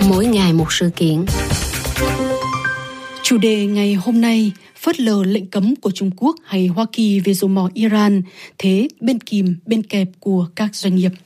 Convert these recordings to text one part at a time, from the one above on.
mỗi ngày một sự kiện. Chủ đề ngày hôm nay: phớt lờ lệnh cấm của Trung Quốc hay Hoa Kỳ về dầu mỏ Iran, thế bên kìm bên kẹp của các doanh nghiệp.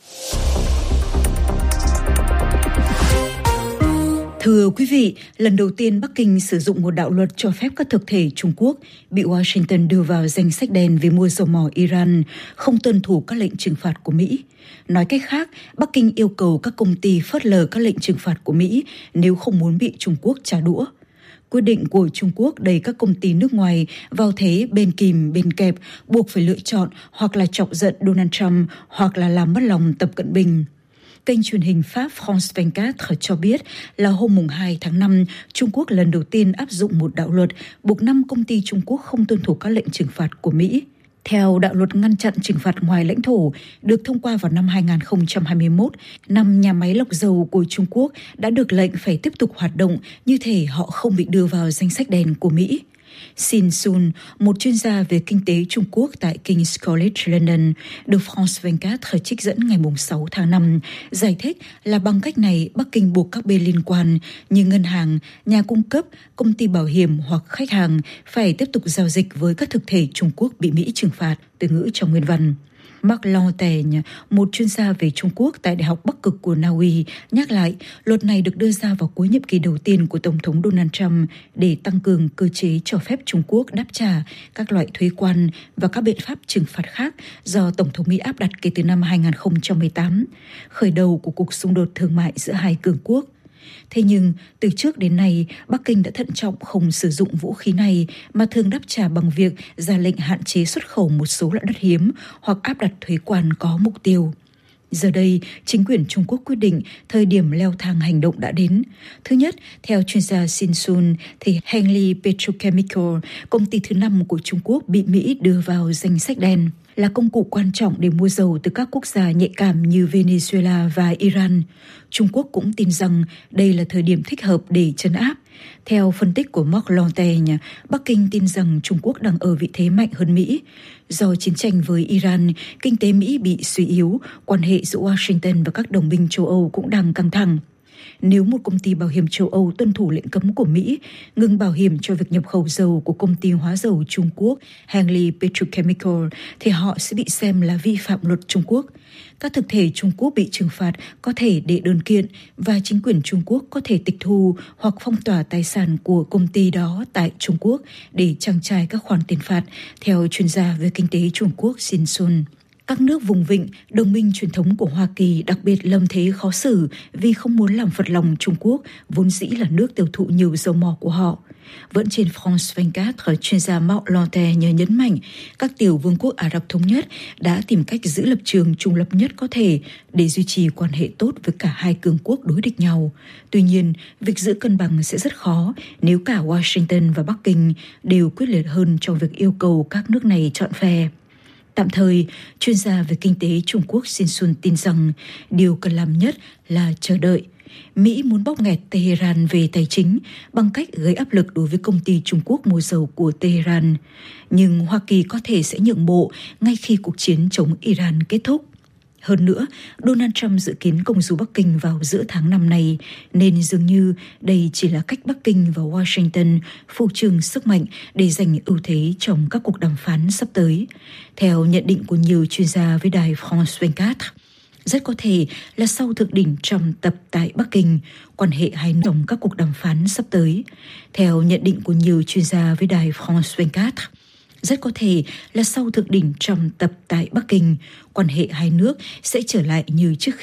Thưa quý vị, lần đầu tiên Bắc Kinh sử dụng một đạo luật cho phép các thực thể Trung Quốc bị Washington đưa vào danh sách đen vì mua dầu mỏ Iran, không tuân thủ các lệnh trừng phạt của Mỹ. Nói cách khác, Bắc Kinh yêu cầu các công ty phớt lờ các lệnh trừng phạt của Mỹ nếu không muốn bị Trung Quốc trả đũa. Quyết định của Trung Quốc đẩy các công ty nước ngoài vào thế bên kìm bên kẹp, buộc phải lựa chọn hoặc là chọc giận Donald Trump hoặc là làm mất lòng Tập Cận Bình. Kênh truyền hình Pháp France 24 cho biết là hôm 2 tháng 5, Trung Quốc lần đầu tiên áp dụng một đạo luật buộc 5 công ty Trung Quốc không tuân thủ các lệnh trừng phạt của Mỹ. Theo đạo luật ngăn chặn trừng phạt ngoài lãnh thổ được thông qua vào năm 2021, 5 nhà máy lọc dầu của Trung Quốc đã được lệnh phải tiếp tục hoạt động như thể họ không bị đưa vào danh sách đen của Mỹ. Sin Sun, một chuyên gia về kinh tế Trung Quốc tại King's College London, được France 24 trích dẫn ngày 6 tháng 5, giải thích là bằng cách này Bắc Kinh buộc các bên liên quan như ngân hàng, nhà cung cấp, công ty bảo hiểm hoặc khách hàng phải tiếp tục giao dịch với các thực thể Trung Quốc bị Mỹ trừng phạt, từ ngữ trong nguyên văn. Marc Lantergne, một chuyên gia về Trung Quốc tại Đại học Bắc Cực của Na Uy, nhắc lại luật này được đưa ra vào cuối nhiệm kỳ đầu tiên của Tổng thống Donald Trump để tăng cường cơ chế cho phép Trung Quốc đáp trả các loại thuế quan và các biện pháp trừng phạt khác do Tổng thống Mỹ áp đặt kể từ năm 2018, khởi đầu của cuộc xung đột thương mại giữa hai cường quốc. Thế nhưng, từ trước đến nay, Bắc Kinh đã thận trọng không sử dụng vũ khí này mà thường đáp trả bằng việc ra lệnh hạn chế xuất khẩu một số loại đất hiếm hoặc áp đặt thuế quan có mục tiêu. Giờ đây, chính quyền Trung Quốc quyết định thời điểm leo thang hành động đã đến. Thứ nhất, theo chuyên gia Sin Sun, thì Henley Petrochemical, công ty thứ 5 của Trung Quốc bị Mỹ đưa vào danh sách đen, là công cụ quan trọng để mua dầu từ các quốc gia nhạy cảm như Venezuela và Iran. Trung Quốc cũng tin rằng đây là thời điểm thích hợp để trấn áp. Theo phân tích của Marc Lantergne, Bắc Kinh tin rằng Trung Quốc đang ở vị thế mạnh hơn Mỹ. Do chiến tranh với Iran, kinh tế Mỹ bị suy yếu, quan hệ giữa Washington và các đồng minh châu Âu cũng đang căng thẳng. Nếu một công ty bảo hiểm châu Âu tuân thủ lệnh cấm của Mỹ, ngừng bảo hiểm cho việc nhập khẩu dầu của công ty hóa dầu Trung Quốc Henley Petrochemical, thì họ sẽ bị xem là vi phạm luật Trung Quốc. Các thực thể Trung Quốc bị trừng phạt có thể đệ đơn kiện và chính quyền Trung Quốc có thể tịch thu hoặc phong tỏa tài sản của công ty đó tại Trung Quốc để trang trải các khoản tiền phạt, theo chuyên gia về kinh tế Trung Quốc Sin Sun. Các nước vùng vịnh, đồng minh truyền thống của Hoa Kỳ đặc biệt lâm thế khó xử vì không muốn làm phật lòng Trung Quốc, vốn dĩ là nước tiêu thụ nhiều dầu mỏ của họ. Vẫn trên France 24, chuyên gia Marc Lantergne nhấn mạnh các tiểu vương quốc Ả Rập Thống Nhất đã tìm cách giữ lập trường trung lập nhất có thể để duy trì quan hệ tốt với cả hai cường quốc đối địch nhau. Tuy nhiên, việc giữ cân bằng sẽ rất khó nếu cả Washington và Bắc Kinh đều quyết liệt hơn trong việc yêu cầu các nước này chọn phe. Tạm thời, chuyên gia về kinh tế Trung Quốc Sin Sun tin rằng điều cần làm nhất là chờ đợi. Mỹ muốn bóp nghẹt Tehran về tài chính bằng cách gây áp lực đối với công ty Trung Quốc mua dầu của Tehran. Nhưng Hoa Kỳ có thể sẽ nhượng bộ ngay khi cuộc chiến chống Iran kết thúc. Hơn nữa, Donald Trump dự kiến công du Bắc Kinh vào giữa tháng 5 này, nên dường như đây chỉ là cách Bắc Kinh và Washington phô trương sức mạnh để giành ưu thế trong các cuộc đàm phán sắp tới. Theo nhận định của nhiều chuyên gia với đài France 24, rất có thể là sau thượng đỉnh Trump tập tại Bắc Kinh, quan hệ hai nước trong các cuộc đàm phán sắp tới. Theo nhận định của nhiều chuyên gia với đài France 24, rất có thể là sau thượng đỉnh Trump tập tại Bắc Kinh, quan hệ hai nước sẽ trở lại như trước